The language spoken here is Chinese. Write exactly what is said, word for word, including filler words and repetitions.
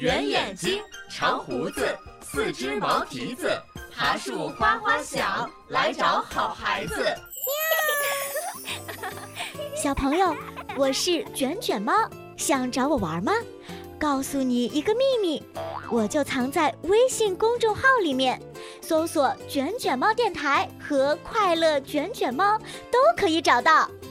圆眼睛，长胡子，四只毛蹄子，爬树花花小，来找好孩子。 小朋友，我是卷卷猫，想找我玩吗？告诉你一个秘密，我就藏在微信公众号里面，搜索卷卷猫电台和快乐卷卷猫都可以找到。